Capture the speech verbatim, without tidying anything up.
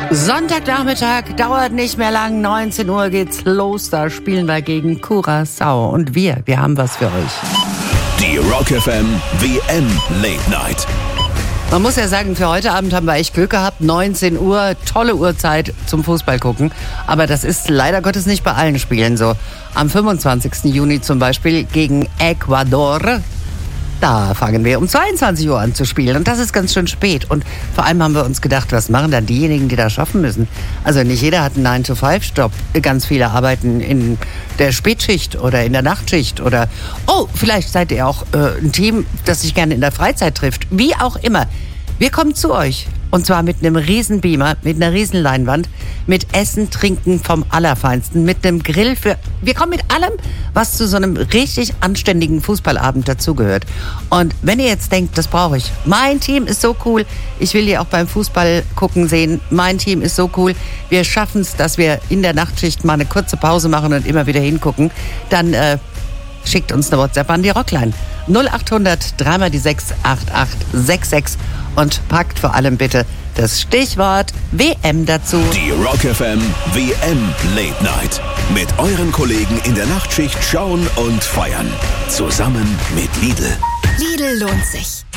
Sonntagnachmittag, dauert nicht mehr lang, neunzehn Uhr geht's los, da spielen wir gegen Curaçao. Und wir, wir haben was für euch. Die Rock F M W M Late Night. Man muss ja sagen, für heute Abend haben wir echt Glück gehabt. neunzehn Uhr, tolle Uhrzeit zum Fußball gucken. Aber das ist leider Gottes nicht bei allen Spielen so. Am fünfundzwanzigsten Juni zum Beispiel gegen Ecuador. Da fangen wir um zweiundzwanzig Uhr an zu spielen. Und das ist ganz schön spät. Und vor allem haben wir uns gedacht, was machen dann diejenigen, die da schaffen müssen? Also nicht jeder hat einen nine to five Job. Ganz viele arbeiten in der Spätschicht oder in der Nachtschicht. Oder, oh, vielleicht seid ihr auch äh, ein Team, das sich gerne in der Freizeit trifft. Wie auch immer. Wir kommen zu euch. Und zwar mit einem Riesenbeamer, mit einer Riesenleinwand, mit Essen, Trinken vom Allerfeinsten, mit einem Grill für... Wir kommen mit allem, was zu so einem richtig anständigen Fußballabend dazugehört. Und wenn ihr jetzt denkt, das brauche ich. Mein Team ist so cool. Ich will ihr auch beim Fußball gucken sehen. Mein Team ist so cool. Wir schaffen es, dass wir in der Nachtschicht mal eine kurze Pause machen und immer wieder hingucken. Dann äh, schickt uns eine WhatsApp an die Rockline. null acht hundert drei mal die sechs acht acht sechs sechs und packt vor allem bitte das Stichwort W M dazu. Die Rock F M W M Late Night. Mit euren Kollegen in der Nachtschicht schauen und feiern. Zusammen mit Lidl. Lidl lohnt sich.